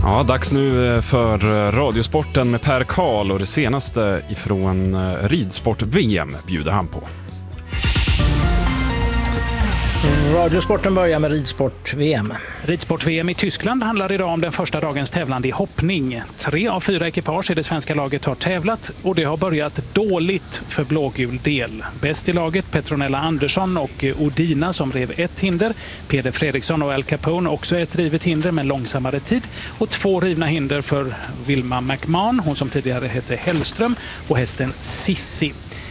Ja, dags nu för Radiosporten med Per Karl och det senaste ifrån ridsport-VM bjuder han på. Radiosporten börjar med ridsport-VM. Ridsport-VM i Tyskland handlar idag om den första dagens tävlande i hoppning. 3 av 4 ekipage i det svenska laget har tävlat och det har börjat dåligt för blågul del. Bäst i laget Petronella Andersson och Odina som rev ett hinder. Peder Fredriksson och Al Capone också ett rivet hinder med långsammare tid. Och 2 rivna hinder för Wilma McMahon, hon som tidigare hette Hellström, och hästen Sissi.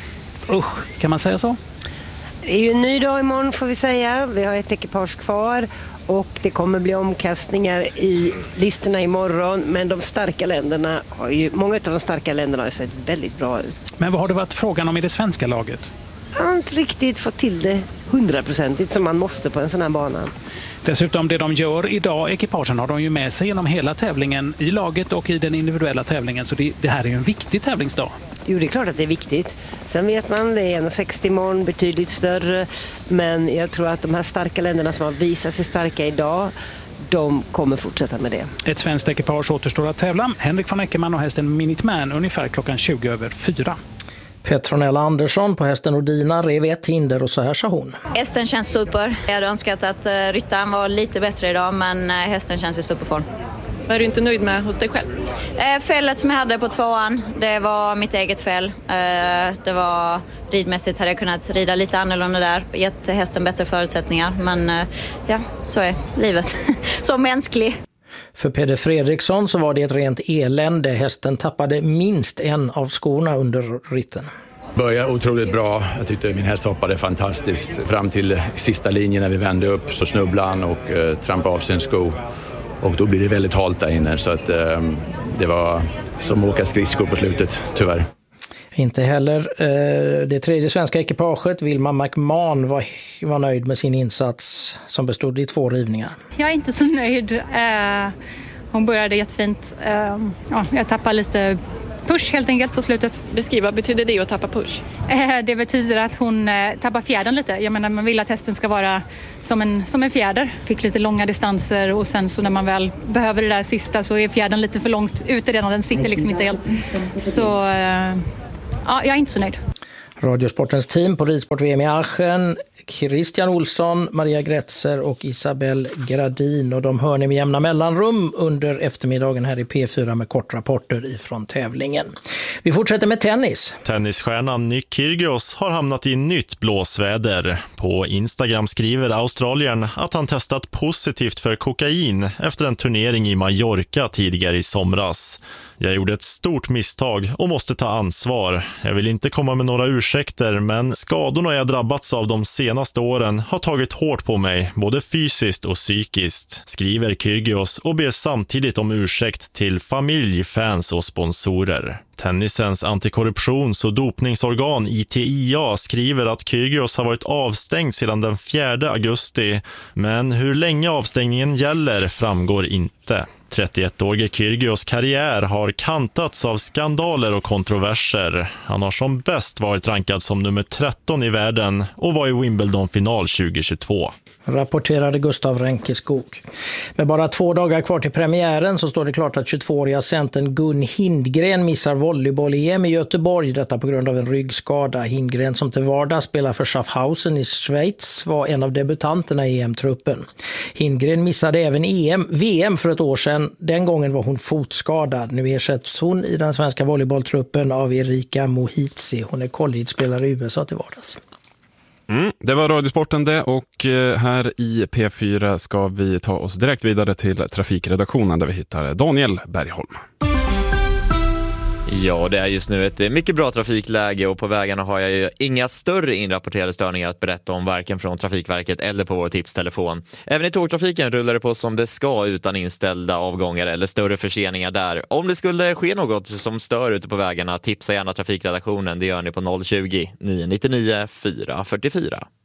Usch, kan man säga så? Det är ju en ny dag imorgon får vi säga. Vi har ett ekipage kvar och det kommer bli omkastningar i listorna imorgon. Men de starka länderna många av de starka länderna har sett väldigt bra ut. Men vad har det varit frågan om i det svenska laget? Jag har inte riktigt fått till det 100% som man måste på en sån här bana. Dessutom det de gör idag, ekipagen har de ju med sig genom hela tävlingen i laget och i den individuella tävlingen. Så det här är ju en viktig tävlingsdag. Jo, det är klart att det är viktigt. Sen vet man, det är 1,60 imorgon, betydligt större. Men jag tror att de här starka länderna som har visat sig starka idag, de kommer fortsätta med det. Ett svenskt ekipage återstår att tävla. Henrik von Eckermann och hästen Minuteman ungefär klockan 20:04. Petronella Andersson på hästen Odina rev ett hinder och så här sa hon. Hästen känns super. Jag hade önskat att ryttaren var lite bättre idag, men hästen känns i superform. Vad är du inte nöjd med hos dig själv? Fället som jag hade på 2an, det var mitt eget fäll. Det var ridmässigt, hade jag kunnat rida lite annorlunda där. Gett hästen bättre förutsättningar, men ja, så är livet. Så mänsklig. För Peder Fredriksson så var det ett rent elände. Hästen tappade minst en av skorna under ritten. Började otroligt bra. Jag tyckte min häst hoppade fantastiskt. Fram till sista linjen när vi vände upp så snubblade han och trampade av sin sko. Och då blir det väldigt halt där inne så att det var som att åka skridskor på slutet, tyvärr. Inte heller det tredje svenska ekipaget, Wilma McMahon, var nöjd med sin insats som bestod i 2 rivningar. Jag är inte så nöjd. Hon började jättefint. Jag tappade lite push helt enkelt på slutet. Beskriva, betyder det att tappa push? Det betyder att hon tappar fjädern lite. Jag menar, man vill att hästen ska vara som en fjäder. Fick lite långa distanser och sen så när man väl behöver det där sista så är fjädern lite för långt ute redan. Den sitter liksom inte helt. Så jag är inte så nöjd. Radiosportens team på ridsport-VM i Aachen, Christian Olsson, Maria Gretzer och Isabel Gradin. Och de hör ni med jämna mellanrum under eftermiddagen här i P4 med kortrapporter ifrån tävlingen. Vi fortsätter med tennis. Tennisstjärnan Nick Kyrgios har hamnat i nytt blåsväder. På Instagram skriver australiern att han testat positivt för kokain efter en turnering i Mallorca tidigare i somras. Jag gjorde ett stort misstag och måste ta ansvar. Jag vill inte komma med några ursäkter, men skadorna jag drabbats av de senaste åren har tagit hårt på mig, både fysiskt och psykiskt, skriver Kyrgios och ber samtidigt om ursäkt till familj, fans och sponsorer. Tennisens antikorruptions- och dopningsorgan ITIA skriver att Kyrgios har varit avstängd sedan den 4 augusti, men hur länge avstängningen gäller framgår inte. 31-årige Kyrgios karriär har kantats av skandaler och kontroverser. Han har som bäst varit rankad som nummer 13 i världen och var i Wimbledon-final 2022. Rapporterade Gustav Ränkeskog. Med bara 2 dagar kvar till premiären så står det klart att 22-åriga centern Gun Hindgren missar volleyboll-EM i Göteborg. Detta på grund av en ryggskada. Hindgren som till vardag spelar för Schaffhausen i Schweiz var en av debutanterna i EM-truppen. Hindgren missade även VM för ett år sedan. Den gången var hon fotskadad. Nu ersätts hon i den svenska volleybolltruppen av Erika Mohitzi. Hon är college-spelare i USA till vardags. Det var Radiosporten det, och här i P4 ska vi ta oss direkt vidare till trafikredaktionen där vi hittar Daniel Bergholm. Ja, det är just nu ett mycket bra trafikläge och på vägarna har jag ju inga större inrapporterade störningar att berätta om, varken från Trafikverket eller på vår tipstelefon. Även i tågtrafiken rullar det på som det ska utan inställda avgångar eller större förseningar där. Om det skulle ske något som stör ute på vägarna, tipsa gärna trafikredaktionen. Det gör ni på 020 999 444.